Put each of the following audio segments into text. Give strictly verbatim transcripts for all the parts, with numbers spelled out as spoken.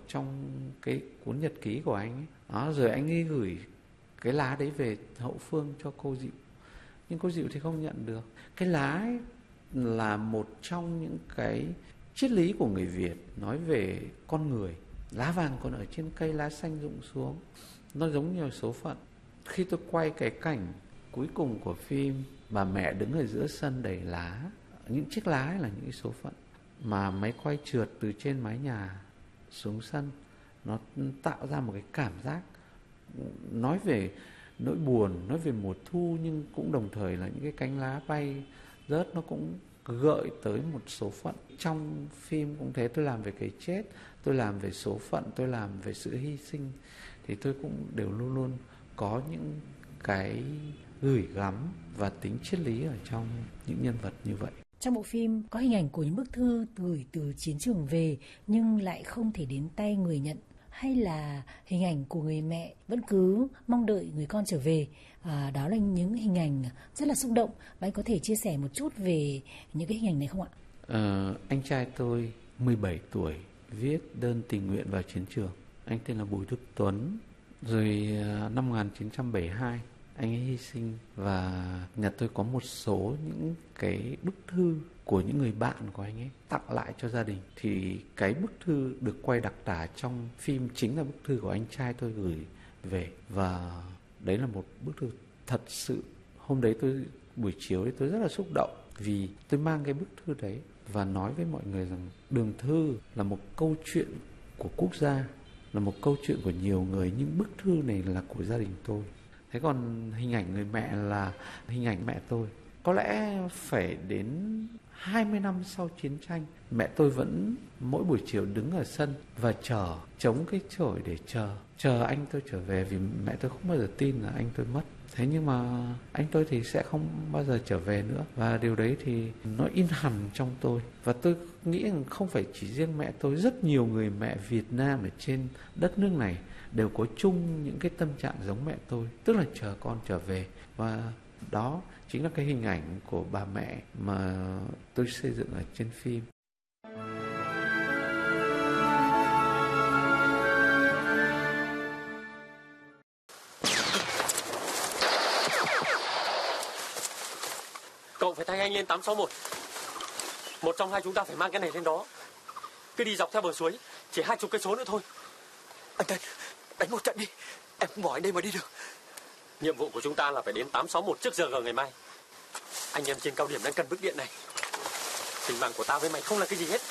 trong cái cuốn nhật ký của anh ấy. Đó, rồi anh ấy gửi cái lá đấy về hậu phương cho cô Dịu, nhưng cô Dịu thì không nhận được. Cái lá ấy là một trong những cái triết lý của người Việt nói về con người. Lá vàng còn ở trên cây, lá xanh rụng xuống. Nó giống như số phận. Khi tôi quay cái cảnh cuối cùng của phim, bà mẹ đứng ở giữa sân đầy lá, những chiếc lá ấy là những cái số phận mà máy quay trượt từ trên mái nhà xuống sân. Nó tạo ra một cái cảm giác nói về nỗi buồn, nói về mùa thu, nhưng cũng đồng thời là những cái cánh lá bay rớt, nó cũng gợi tới một số phận. Trong phim cũng thế, tôi làm về cái chết, tôi làm về số phận, tôi làm về sự hy sinh, thì tôi cũng đều luôn luôn có những cái gửi gắm và tính triết lý ở trong những nhân vật như vậy. Trong bộ phim có hình ảnh của những bức thư gửi từ chiến trường về nhưng lại không thể đến tay người nhận, hay là hình ảnh của người mẹ vẫn cứ mong đợi người con trở về. À, đó là những hình ảnh rất là xúc động. Và anh có thể chia sẻ một chút về những cái hình ảnh này không ạ? À, anh trai tôi mười bảy tuổi viết đơn tình nguyện vào chiến trường. Anh tên là Bùi Đức Tuấn. Rồi năm một nghìn chín trăm bảy mươi hai anh ấy hy sinh, và nhà tôi có một số những cái bức thư của những người bạn của anh ấy tặng lại cho gia đình. Thì cái bức thư được quay đặc tả trong phim chính là bức thư của anh trai tôi gửi về. Và đấy là một bức thư thật sự, hôm đấy tôi buổi chiều đấy tôi rất là xúc động, vì tôi mang cái bức thư đấy và nói với mọi người rằng Đường Thư là một câu chuyện của quốc gia, là một câu chuyện của nhiều người, nhưng bức thư này là của gia đình tôi. Thế còn hình ảnh người mẹ là hình ảnh mẹ tôi. Có lẽ phải đến hai mươi năm sau chiến tranh, mẹ tôi vẫn mỗi buổi chiều đứng ở sân và chờ, chống cái chổi để chờ, chờ anh tôi trở về, vì mẹ tôi không bao giờ tin là anh tôi mất. Thế nhưng mà anh tôi thì sẽ không bao giờ trở về nữa, và điều đấy thì nó in hằn trong tôi. Và tôi nghĩ rằng không phải chỉ riêng mẹ tôi, rất nhiều người mẹ Việt Nam ở trên đất nước này đều có chung những cái tâm trạng giống mẹ tôi, tức là chờ con trở về. Và đó chính là cái hình ảnh của bà mẹ mà tôi xây dựng ở trên phim. Cậu phải thay anh lên tám sáu một. Một trong hai chúng ta phải mang cái này lên đó. Cứ đi dọc theo bờ suối, chỉ hai chục cây số nữa thôi. Anh Tân, đánh một trận đi. Em không bỏ anh đây mà đi được. Nhiệm vụ của chúng ta là phải đến tám sáu một trước giờ ngày mai. Anh em trên cao điểm đang cần bức điện này. Tình mạng của ta với mày không là cái gì hết.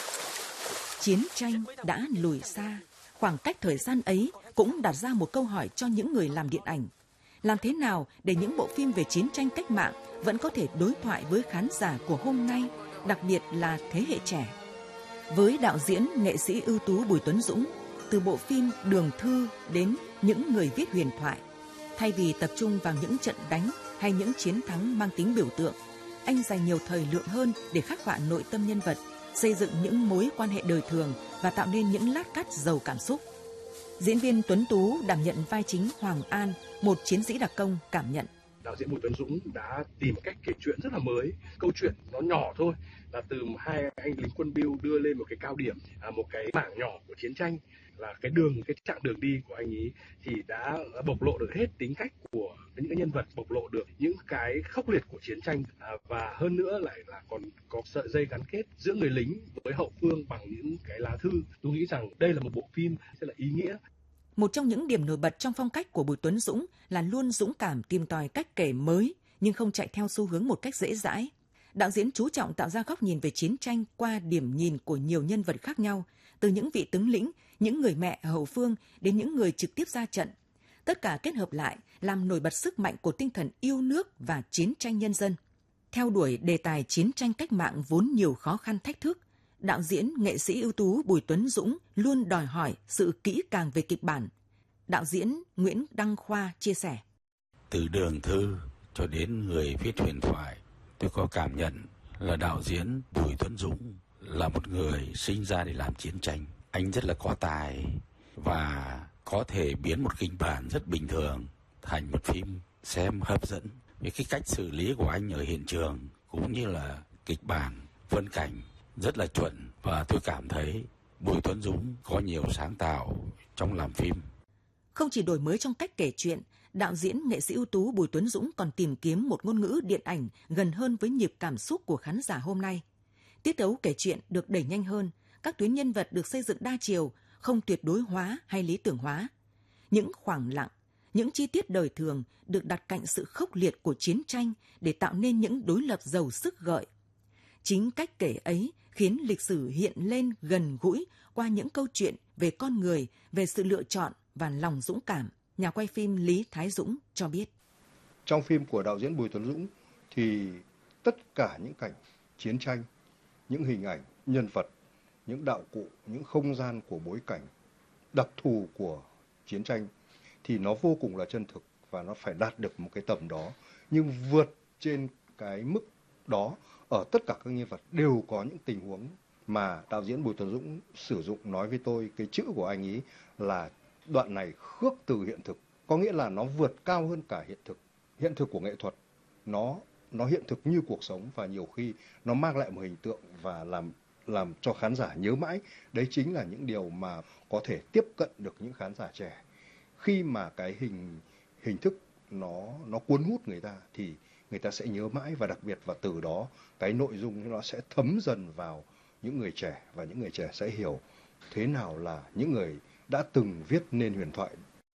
Chiến tranh đã lùi xa. Khoảng cách thời gian ấy cũng đặt ra một câu hỏi cho những người làm điện ảnh. Làm thế nào để những bộ phim về chiến tranh cách mạng vẫn có thể đối thoại với khán giả của hôm nay, đặc biệt là thế hệ trẻ? Với đạo diễn, nghệ sĩ ưu tú Bùi Tuấn Dũng, từ bộ phim Đường Thư đến Những Người Viết Huyền Thoại, thay vì tập trung vào những trận đánh hay những chiến thắng mang tính biểu tượng, anh dành nhiều thời lượng hơn để khắc họa nội tâm nhân vật, xây dựng những mối quan hệ đời thường và tạo nên những lát cắt giàu cảm xúc. Diễn viên Tuấn Tú đảm nhận vai chính Hoàng An, một chiến sĩ đặc công, cảm nhận. Đạo diễn Bùi Tuấn Dũng đã tìm cách kể chuyện rất là mới. Câu chuyện nó nhỏ thôi, là từ hai anh lính quân Bill đưa lên một cái cao điểm, một cái mảng nhỏ của chiến tranh, là cái đường, cái chặng đường đi của anh ấy thì đã bộc lộ được hết tính cách của những cái nhân vật, bộc lộ được những cái khốc liệt của chiến tranh, và hơn nữa lại là còn có sợi dây gắn kết giữa người lính với hậu phương bằng những cái lá thư. Tôi nghĩ rằng đây là một bộ phim rất là ý nghĩa. Một trong những điểm nổi bật trong phong cách của Bùi Tuấn Dũng là luôn dũng cảm tìm tòi cách kể mới, nhưng không chạy theo xu hướng một cách dễ dãi. Đạo diễn chú trọng tạo ra góc nhìn về chiến tranh qua điểm nhìn của nhiều nhân vật khác nhau, từ những vị tướng lĩnh, những người mẹ ở hậu phương đến những người trực tiếp ra trận. Tất cả kết hợp lại làm nổi bật sức mạnh của tinh thần yêu nước và chiến tranh nhân dân. Theo đuổi đề tài chiến tranh cách mạng vốn nhiều khó khăn thách thức, đạo diễn, nghệ sĩ ưu tú Bùi Tuấn Dũng luôn đòi hỏi sự kỹ càng về kịch bản. Đạo diễn Nguyễn Đăng Khoa chia sẻ. Từ Đường Thư cho đến Người Viết Huyền Thoại, tôi có cảm nhận là đạo diễn Bùi Tuấn Dũng là một người sinh ra để làm chiến tranh. Anh rất là có tài và có thể biến một kịch bản rất bình thường thành một phim xem hấp dẫn. Với cái cách xử lý của anh ở hiện trường cũng như là kịch bản, phân cảnh rất là chuẩn, và tôi cảm thấy Bùi Tuấn Dũng có nhiều sáng tạo trong làm phim. Không chỉ đổi mới trong cách kể chuyện, đạo diễn nghệ sĩ ưu tú Bùi Tuấn Dũng còn tìm kiếm một ngôn ngữ điện ảnh gần hơn với nhịp cảm xúc của khán giả hôm nay. Tiết tấu kể chuyện được đẩy nhanh hơn, các tuyến nhân vật được xây dựng đa chiều, không tuyệt đối hóa hay lý tưởng hóa. Những khoảng lặng, những chi tiết đời thường được đặt cạnh sự khốc liệt của chiến tranh để tạo nên những đối lập giàu sức gợi. Chính cách kể ấy khiến lịch sử hiện lên gần gũi qua những câu chuyện về con người, về sự lựa chọn và lòng dũng cảm. Nhà quay phim Lý Thái Dũng cho biết. Trong phim của đạo diễn Bùi Tuấn Dũng thì tất cả những cảnh chiến tranh, những hình ảnh, nhân vật, những đạo cụ, những không gian của bối cảnh, đặc thù của chiến tranh thì nó vô cùng là chân thực và nó phải đạt được một cái tầm đó. Nhưng vượt trên cái mức đó, ở tất cả các nhân vật đều có những tình huống mà đạo diễn Bùi Tuấn Dũng sử dụng. Nói với tôi, cái chữ của anh ấy là đoạn này khước từ hiện thực, có nghĩa là nó vượt cao hơn cả hiện thực. Hiện thực của nghệ thuật nó nó hiện thực như cuộc sống, và nhiều khi nó mang lại một hình tượng và làm làm cho khán giả nhớ mãi. Đấy chính là những điều mà có thể tiếp cận được những khán giả trẻ. Khi mà cái hình hình thức nó nó cuốn hút người ta thì người ta sẽ nhớ mãi, và đặc biệt và từ đó cái nội dung nó sẽ thấm dần vào những người trẻ, và những người trẻ sẽ hiểu thế nào là những người đã từng viết nên huyền thoại.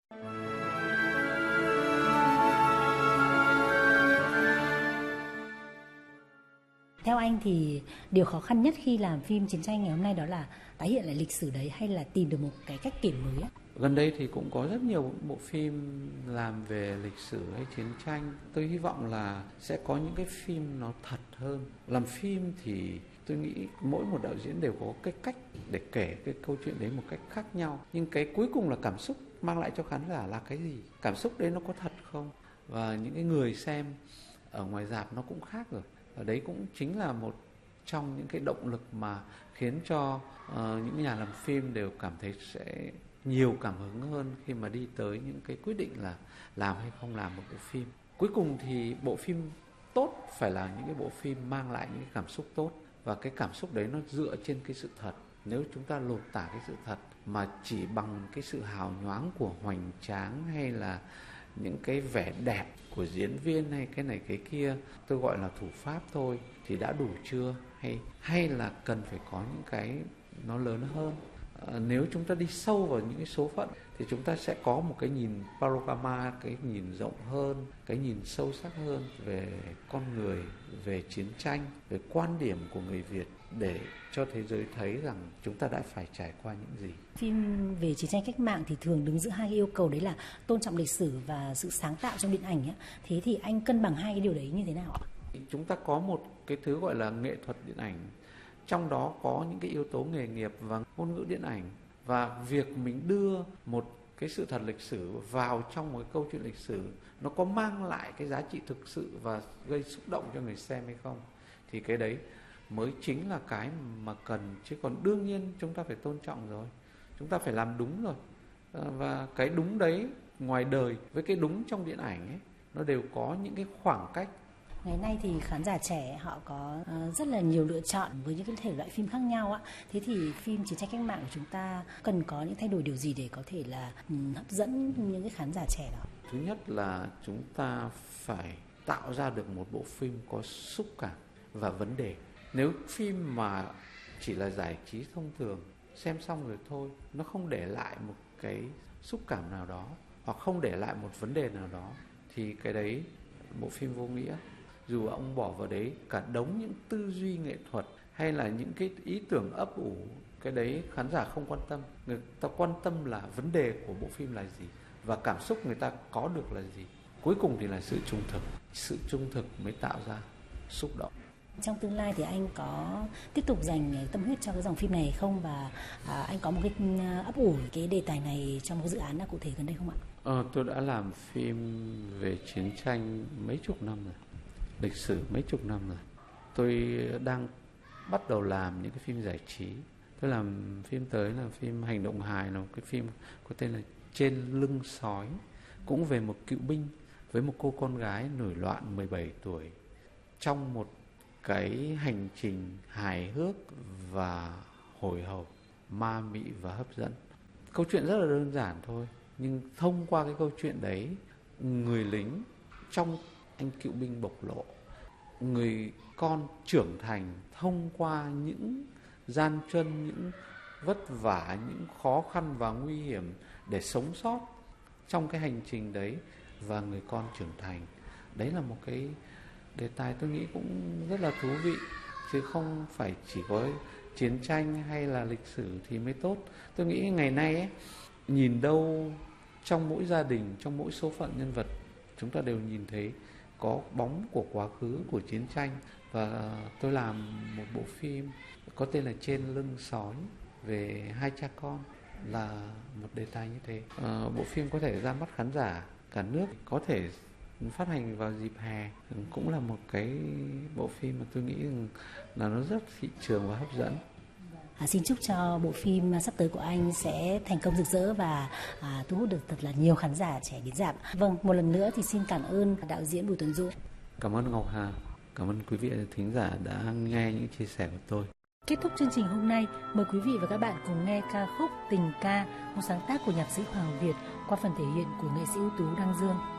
Theo anh thì điều khó khăn nhất khi làm phim chiến tranh ngày hôm nay đó là tái hiện lại lịch sử đấy, hay là tìm được một cái cách kể mới á? Gần đây thì cũng có rất nhiều bộ phim làm về lịch sử hay chiến tranh. Tôi hy vọng là sẽ có những cái phim nó thật hơn. Làm phim thì tôi nghĩ mỗi một đạo diễn đều có cái cách để kể cái câu chuyện đấy một cách khác nhau. Nhưng cái cuối cùng là cảm xúc mang lại cho khán giả là cái gì? Cảm xúc đấy nó có thật không? Và những cái người xem ở ngoài rạp nó cũng khác rồi. Ở đấy cũng chính là một trong những cái động lực mà khiến cho uh, những nhà làm phim đều cảm thấy sẽ nhiều cảm hứng hơn khi mà đi tới những cái quyết định là làm hay không làm một bộ phim. Cuối cùng thì bộ phim tốt phải là những cái bộ phim mang lại những cái cảm xúc tốt, và cái cảm xúc đấy nó dựa trên cái sự thật. Nếu chúng ta lột tả cái sự thật mà chỉ bằng cái sự hào nhoáng của hoành tráng hay là những cái vẻ đẹp của diễn viên hay cái này cái kia, tôi gọi là thủ pháp thôi, thì đã đủ chưa? Hay hay là cần phải có những cái nó lớn hơn? À, nếu chúng ta đi sâu vào những cái số phận thì chúng ta sẽ có một cái nhìn panorama, cái nhìn rộng hơn, cái nhìn sâu sắc hơn về con người, về chiến tranh, về quan điểm của người Việt, để cho thế giới thấy rằng chúng ta đã phải trải qua những gì. Phim về chiến tranh cách mạng thì thường đứng giữa hai cái yêu cầu đấy là tôn trọng lịch sử và sự sáng tạo trong điện ảnh ấy. Thế thì anh cân bằng hai cái điều đấy như thế nào ạ? Chúng ta có một cái thứ gọi là nghệ thuật điện ảnh, trong đó có những cái yếu tố nghề nghiệp và ngôn ngữ điện ảnh, và việc mình đưa một cái sự thật lịch sử vào trong một cái câu chuyện lịch sử, nó có mang lại cái giá trị thực sự và gây xúc động cho người xem hay không, thì cái đấy mới chính là cái mà cần. Chứ còn đương nhiên chúng ta phải tôn trọng rồi, chúng ta phải làm đúng rồi, và cái đúng đấy ngoài đời với cái đúng trong điện ảnh ấy, nó đều có những cái khoảng cách. Ngày nay thì khán giả trẻ họ có uh, rất là nhiều lựa chọn với những cái thể loại phim khác nhau ạ. Thế thì phim chiến tranh cách mạng của chúng ta cần có những thay đổi điều gì để có thể là um, hấp dẫn những cái khán giả trẻ đó? Thứ nhất là chúng ta phải tạo ra được một bộ phim có xúc cảm và vấn đề. Nếu phim mà chỉ là giải trí thông thường, xem xong rồi thôi, nó không để lại một cái xúc cảm nào đó, hoặc không để lại một vấn đề nào đó, thì cái đấy bộ phim vô nghĩa. Dù ông bỏ vào đấy cả đống những tư duy nghệ thuật hay là những cái ý tưởng ấp ủ, cái đấy khán giả không quan tâm. Người ta quan tâm là vấn đề của bộ phim là gì và cảm xúc người ta có được là gì. Cuối cùng thì là sự trung thực. Sự trung thực mới tạo ra xúc động. Trong tương lai thì anh có tiếp tục dành tâm huyết cho cái dòng phim này không? Và à, anh có một cái ấp ủ cái đề tài này trong một cái dự án nào cụ thể gần đây không ạ? Ờ, tôi đã làm phim về chiến tranh mấy chục năm rồi, lịch sử mấy chục năm rồi. Tôi đang bắt đầu làm những cái phim giải trí. Tôi làm phim tới là phim hành động hài, là một cái phim có tên là Trên lưng sói, cũng về một cựu binh với một cô con gái nổi loạn mười bảy tuổi. Trong một cái hành trình hài hước và hồi hộp, ma mị và hấp dẫn. Câu chuyện rất là đơn giản thôi, nhưng thông qua cái câu chuyện đấy, người lính trong anh cựu binh bộc lộ, người con trưởng thành thông qua những gian truân, những vất vả, những khó khăn và nguy hiểm để sống sót trong cái hành trình đấy, và người con trưởng thành. Đấy là một cái đề tài tôi nghĩ cũng rất là thú vị, chứ không phải chỉ có chiến tranh hay là lịch sử thì mới tốt. Tôi nghĩ ngày nay ấy, nhìn đâu trong mỗi gia đình, trong mỗi số phận nhân vật, chúng ta đều nhìn thấy có bóng của quá khứ, của chiến tranh. Và tôi làm một bộ phim có tên là Trên lưng sói về hai cha con, là một đề tài như thế. À, bộ phim có thể ra mắt khán giả cả nước, có thể phát hành vào dịp hè, cũng là một cái bộ phim mà tôi nghĩ là nó rất thị trường và hấp dẫn. À, xin chúc cho bộ phim sắp tới của anh sẽ thành công rực rỡ và à, thu hút được thật là nhiều khán giả trẻ đến rạp. Vâng, một lần nữa thì xin cảm ơn đạo diễn Bùi Tuấn Dũng. Cảm ơn Ngọc Hà, cảm ơn quý vị thính giả đã nghe những chia sẻ của tôi. Kết thúc chương trình hôm nay, mời quý vị và các bạn cùng nghe ca khúc Tình Ca, một sáng tác của nhạc sĩ Hoàng Việt qua phần thể hiện của nghệ sĩ ưu tú Đăng Dương.